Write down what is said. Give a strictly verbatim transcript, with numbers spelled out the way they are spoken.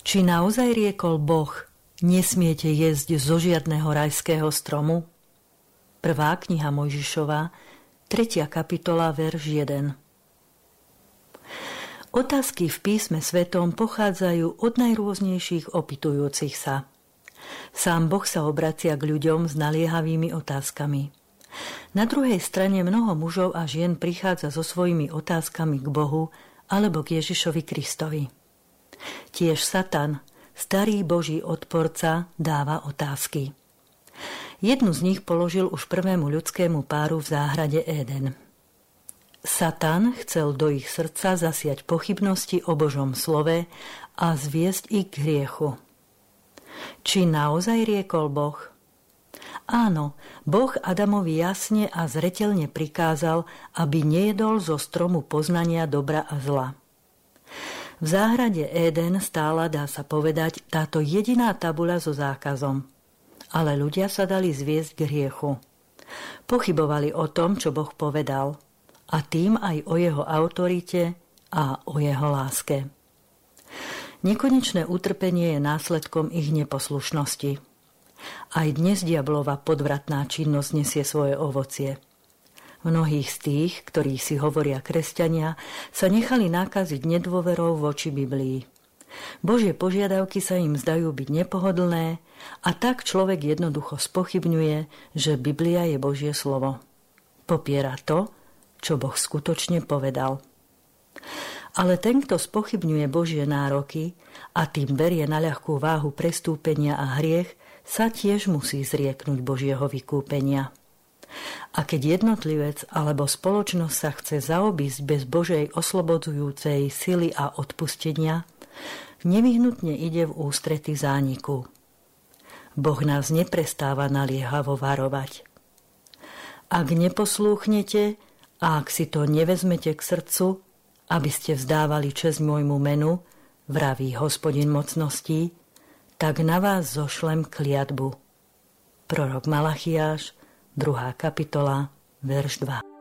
Či naozaj riekol Boh, nesmiete jesť zo žiadneho rajského stromu? Prvá kniha Mojžišova, tretia kapitola, verš jeden. Otázky v písme svetom pochádzajú od najrôznejších opytujúcich sa. Sám Boh sa obracia k ľuďom s naliehavými otázkami. Na druhej strane mnoho mužov a žien prichádza so svojimi otázkami k Bohu alebo k Ježišovi Kristovi. Tiež Satan, starý Boží odporca, dáva otázky. Jednu z nich položil už prvému ľudskému páru v záhrade Éden. Satan chcel do ich srdca zasiať pochybnosti o Božom slove a zviesť ich k hriechu. Či naozaj riekol Boh? Áno, Boh Adamovi jasne a zreteľne prikázal, aby nejedol zo stromu poznania dobra a zla. V záhrade Éden stála, dá sa povedať, táto jediná tabuľa so zákazom. Ale ľudia sa dali zviesť k hriechu. Pochybovali o tom, čo Boh povedal, a tým aj o jeho autorite a o jeho láske. Nekonečné utrpenie je následkom ich neposlušnosti. Aj dnes diablova podvratná činnosť nesie svoje ovocie. Mnohých z tých, ktorí si hovoria kresťania, sa nechali nakaziť nedôverou voči Biblii. Božie požiadavky sa im zdajú byť nepohodlné a tak človek jednoducho spochybňuje, že Biblia je Božie slovo. Popiera to, čo Boh skutočne povedal. Ale ten, kto spochybňuje Božie nároky a tým berie na ľahkú váhu prestúpenia a hriech, sa tiež musí zrieknúť Božieho vykúpenia. A keď jednotlivec alebo spoločnosť sa chce zaobísť bez Božej oslobodzujúcej sily a odpustenia, nevyhnutne ide v ústrety zániku. Boh nás neprestáva naliehavo varovať. Ak neposlúchnete a ak si to nevezmete k srdcu, aby ste vzdávali česť môjmu menu, vraví Hospodin mocností, tak na vás zošlem kliatbu. Prorok Malachiáš, druhá kapitola, verš dva.